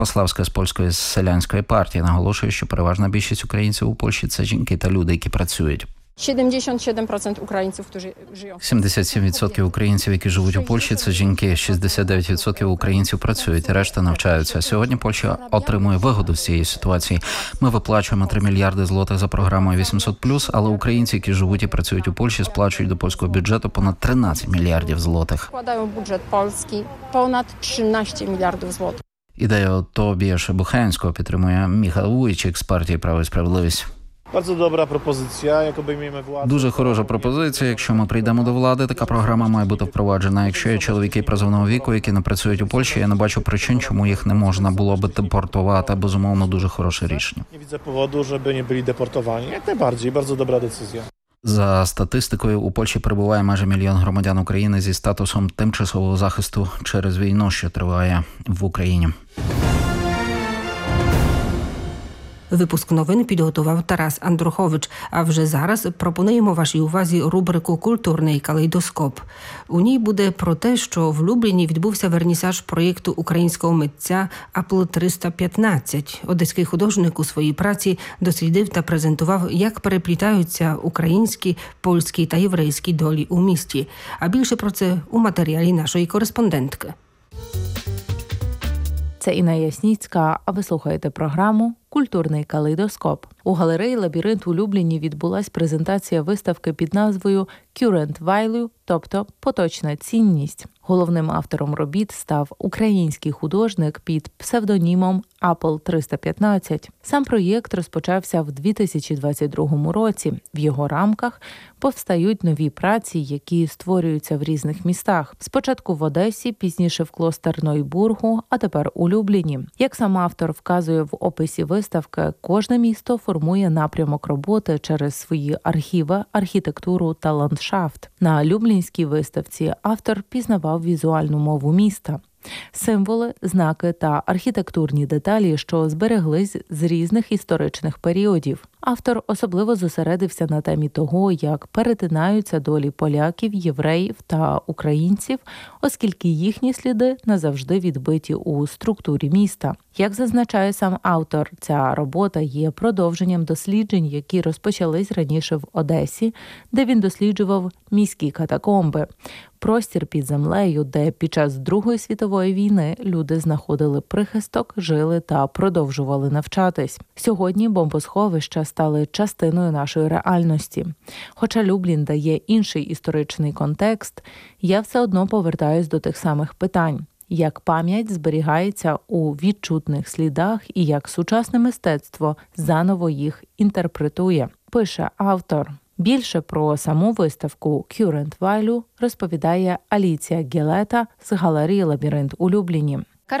Пославська з польської селянської партії наголошує, що переважна більшість українців у Польщі – це жінки та люди, які працюють. 77% українців, які живуть. 77% українців, які живуть у Польщі, це жінки. 69% українців працюють, решта навчаються. Сьогодні Польща отримує вигоду з цієї ситуації. Ми виплачуємо 3 мільярди злотих за програмою 800+, але українці, які живуть і працюють у Польщі, сплачують до польського бюджету понад 13 мільярдів злотих. Вкладають в бюджет польський понад 13 мільярдів злотих. Ідею Тобіаша Бухенського підтримує Міхал Вуйчик з партії «Право і справедливість». Дуже хороша пропозиція. Якщо ми прийдемо до влади, така програма має бути впроваджена. Якщо є чоловіки призовного віку, які не працюють у Польщі, я не бачу причин, чому їх не можна було би депортувати. Безумовно, дуже хороше рішення. Не бачу поводу, щоб не були депортовані. Як найбільше, дуже добра децизія. За статистикою, у Польщі перебуває майже 1 мільйон громадян України зі статусом тимчасового захисту через війну, що триває в Україні. Випуск новин підготував Тарас Андрухович. А вже зараз пропонуємо вашій увазі рубрику «Культурний калейдоскоп». У ній буде про те, що в Любліні відбувся вернісаж проєкту українського митця Apple 315. Одеський художник у своїй праці дослідив та презентував, як переплітаються українські, польські та єврейські долі у місті. А більше про це у матеріалі нашої кореспондентки. Це Інна Ясніцька, а ви слухаєте програму «Культурний калейдоскоп». У галереї «Лабіринт» у Любліні відбулась презентація виставки під назвою «Current Value», тобто «Поточна цінність». Головним автором робіт став український художник під псевдонімом Apple 315. Сам проєкт розпочався в 2022 році. В його рамках повстають нові праці, які створюються в різних містах. Спочатку в Одесі, пізніше в Клостернойбургу, а тепер у Любліні. Як сам автор вказує в описі виставки, кожне місто формує напрямок роботи через свої архіви, архітектуру та ландшафт. На Люблінській виставці автор пізнавав візуальну мову міста. Символи, знаки та архітектурні деталі, що збереглись з різних історичних періодів. Автор особливо зосередився на темі того, як перетинаються долі поляків, євреїв та українців, оскільки їхні сліди назавжди відбиті у структурі міста. Як зазначає сам автор, ця робота є продовженням досліджень, які розпочались раніше в Одесі, де він досліджував міські катакомби. Простір під землею, де під час Другої світової війни люди знаходили прихисток, жили та продовжували навчатись. Сьогодні бомбосховища стали частиною нашої реальності. Хоча Люблін дає інший історичний контекст, я все одно повертаюсь до тих самих питань. Як пам'ять зберігається у відчутних слідах і як сучасне мистецтво заново їх інтерпретує, пише автор. Більше про саму виставку «Current Value» розповідає Аліція Гелета з галереї «Лабіринт» у Любліні.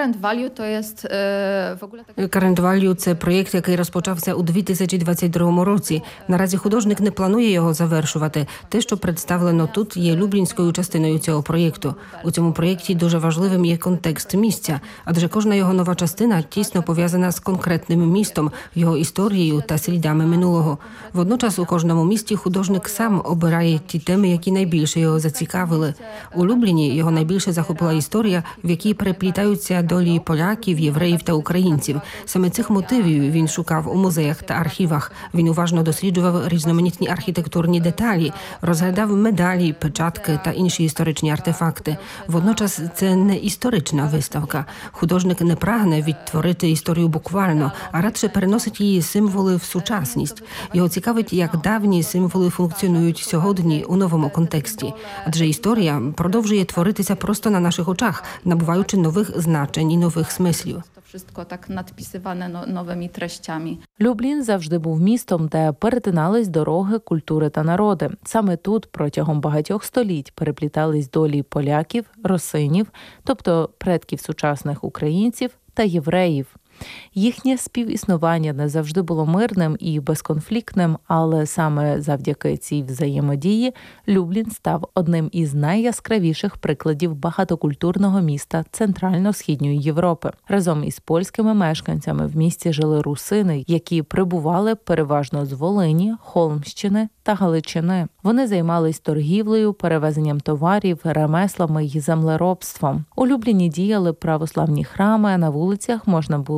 Current Value – це проєкт, який розпочався у 2022 році. Наразі художник не планує його завершувати. Те, що представлено тут, є люблінською частиною цього проєкту. У цьому проєкті дуже важливим є контекст місця, адже кожна його нова частина тісно пов'язана з конкретним містом, його історією та слідами минулого. Водночас у кожному місті художник сам обирає ті теми, які найбільше його зацікавили. У Любліні його найбільше захопила історія, в якій переплітаються долі поляків, євреїв та українців. Саме цих мотивів він шукав у музеях та архівах. Він уважно досліджував різноманітні архітектурні деталі, розглядав медалі, печатки та інші історичні артефакти. Водночас це не історична виставка. Художник не прагне відтворити історію буквально, а радше переносить її символи в сучасність. Його цікавить, як давні символи функціонують сьогодні у новому контексті. Адже історія продовжує творитися просто на наших очах, набуваючи нових значень і нових смислів. Wszystko tak nadpisywane nowymi treściami. Люблін завжди був містом, де перетинались дороги, культури та народи. Саме тут протягом багатьох століть переплітались долі поляків, росинів, тобто предків сучасних українців та євреїв. Їхнє співіснування не завжди було мирним і безконфліктним, але саме завдяки цій взаємодії Люблін став одним із найяскравіших прикладів багатокультурного міста Центрально-Східної Європи. Разом із польськими мешканцями в місті жили русини, які прибували переважно з Волині, Холмщини та Галичини. Вони займались торгівлею, перевезенням товарів, ремеслами й землеробством. У Любліні діяли православні храми, а на вулицях можна було